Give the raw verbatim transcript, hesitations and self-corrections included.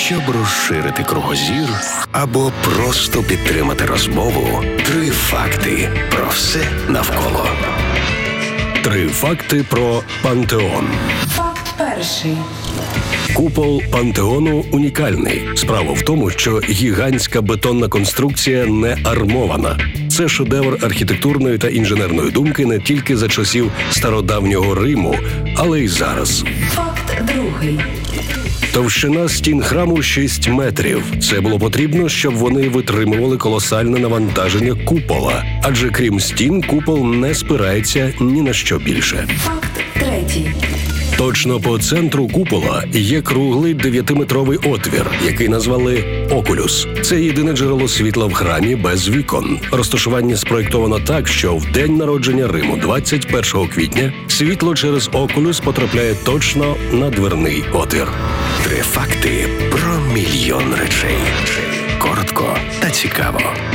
Щоб розширити кругозір або просто підтримати розмову, три факти про все навколо. Три факти про Пантеон. Факт перший. Купол Пантеону унікальний. Справа в тому, що гігантська бетонна конструкція не армована. Це шедевр архітектурної та інженерної думки не тільки за часів стародавнього Риму, але й зараз. Факт другий. Товщина стін храму шість метрів. Це було потрібно, щоб вони витримували колосальне навантаження купола. Адже крім стін, купол не спирається ні на що більше. Факт третій. Точно по центру купола є круглий дев'ятиметровий отвір, який назвали «Окулюс». Це єдине джерело світла в храмі без вікон. Розташування спроєктовано так, що в день народження Риму, двадцять першого квітня, світло через «Окулюс» потрапляє точно на дверний отвір. Три факти про мільйон речей. Коротко та цікаво.